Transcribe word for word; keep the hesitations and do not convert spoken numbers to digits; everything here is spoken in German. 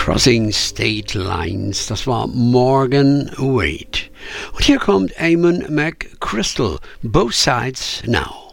Crossing State Lines, das war Morgan Wade. Und hier kommt Eamon McChrystal, Both Sides Now.